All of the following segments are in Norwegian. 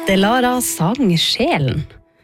Delara sang sjelen.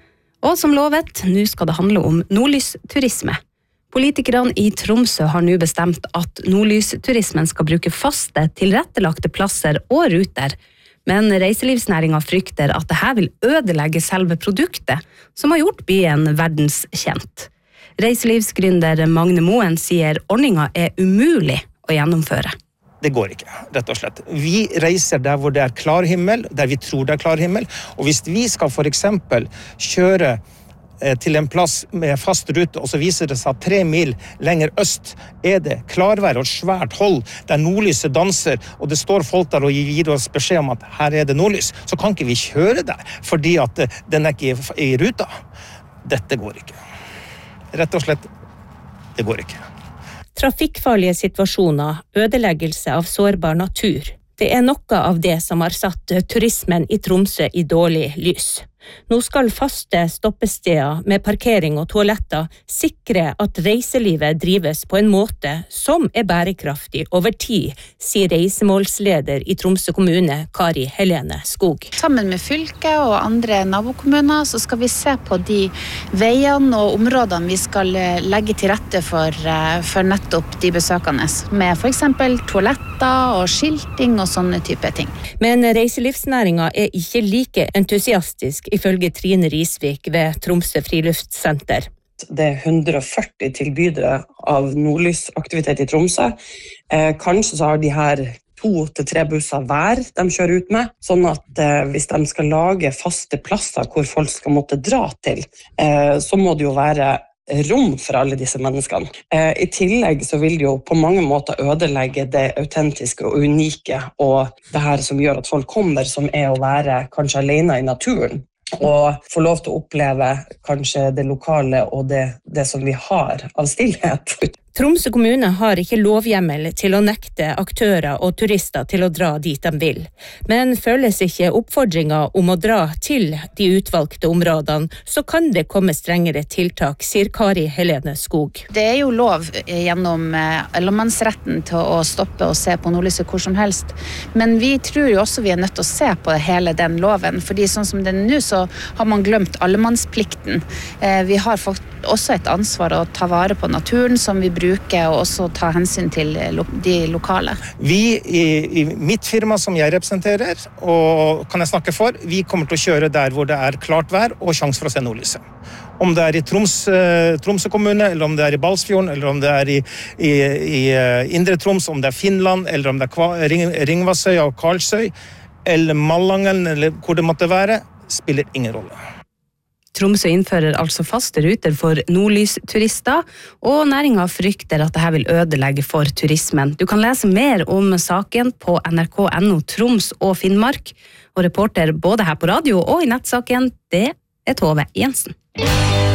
Og som lovet, nå skal det handle om nordlysturisme. Politikerne i Tromsø har nå bestemt at nordlysturismen skal bruke faste, tilrettelagte plasser og ruter. Men reiselivsnæringen frykter at dette vil ødelegge selve produktet, som har gjort byen verdenskjent. Reiselivsgründer Magne Moen sier ordningen er umulig å gjennomføre. Det går ikke, rett og slett. Vi reiser der hvor det er klar himmel, der vi tror det er klar himmel, og hvis vi skal for eksempel kjøre til en plass med fast rute, og så viser det seg at 3 mil lenger øst er det klarvær og svært hold, der nordlyset danser, og det står folk der og gir oss beskjed om at her er det nordlys, så kan ikke vi kjøre der, fordi at den er ikke i ruta. Dette går ikke. Rett og slett, det går ikke. Trafikkfarlige situasjoner, ødeleggelse av sårbar natur. Det er noe av det som har satt turismen i Tromsø i dårlig lys. Nå skal faste stoppesteder med parkering og toaletter sikre at reiselivet drives på en måte som er bærekraftig over tid, sier reisemålsleder i Tromsø kommune, Kari Helene Skog. Sammen med fylket og andre nabokommuner så skal vi se på de veiene og områdene vi skal legge til rette for nettopp de besøkende, med for eksempel toaletter og skilting og sånne type ting. Men reiselivsnæringen er ikke like entusiastisk, ifølge Trine Risvik ved Tromsø Friluftssenter. Det er 140 tilbydere av nordlysaktivitet i Tromsø. Kanskje så har de her 2 til 3 busser hver de kjører ut med, sånn at hvis de skal lage faste plasser hvor folk skal måtte dra til, så må det jo være rom for alle disse menneskene. I tillegg så vil det jo på mange måter ødelegge det autentiske og unike, og det her som gjør at folk kommer, som er å være kanskje alene i naturen, og få lov til å oppleve kanskje det lokale og det som vi har av stillhet. Tromsø kommune har ikke lovhjemmel til å nekte aktører og turister til å dra dit de vil, men føles ikke oppfordringer om å dra til de utvalgte områdene, så kan det komme strengere tiltak, sier Kari Helene Skog. Det er jo lov gjennom allemannsretten til å stoppe og se på nordlyset hvor som helst, men vi tror jo også vi er nødt til å se på hele den loven, fordi sånn som det er nå så har man glemt allemannsplikten. Vi har også et ansvar å ta vare på naturen som vi bruker, og også ta hensyn til de lokale. Vi i mitt firma som jeg representerer, og kan jeg snakke for, vi kommer til å kjøre der hvor det er klart vær og sjanse for å se nordlyset. Om det er i Tromsø kommune, eller om det er i Balsfjorden, eller om det er i Indre Troms, om det er Finland, eller om det er Ringvassøy og Karlsøy, eller Malangen, eller hvor det måtte være, spiller ingen rolle. Tromsø innfører altså faste ruter for nordlysturister, og næringen frykter at dette vil ødelegge for turismen. Du kan lese mer om saken på nrk.no Troms og Finnmark, og reporter både her på radio og i nettsaken, det er Tove Jensen.